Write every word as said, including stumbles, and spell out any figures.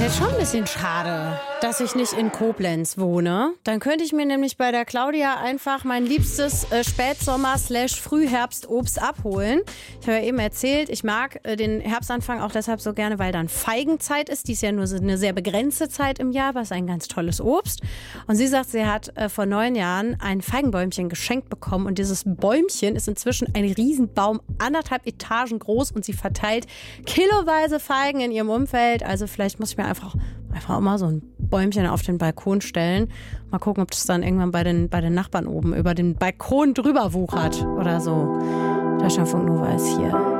Jetzt schon ein bisschen schade, dass ich nicht in Koblenz wohne. Dann könnte ich mir nämlich bei der Claudia einfach mein liebstes äh, Spätsommer-Frühherbst-Obst abholen. Ich habe ja eben erzählt, ich mag äh, den Herbstanfang auch deshalb so gerne, weil dann Feigenzeit ist. Die ist ja nur so eine sehr begrenzte Zeit im Jahr, aber es ist ein ganz tolles Obst. Und sie sagt, sie hat äh, vor neun Jahren ein Feigenbäumchen geschenkt bekommen. Und dieses Bäumchen ist inzwischen ein Riesenbaum, anderthalb Etagen groß. Und sie verteilt kiloweise Feigen in ihrem Umfeld. Also vielleicht muss ich mir einfach, einfach auch mal so ein Bäumchen auf den Balkon stellen. Mal gucken, ob das dann irgendwann bei den, bei den Nachbarn oben über den Balkon drüber wuchert oder so. Deutschlandfunk Nova ist hier.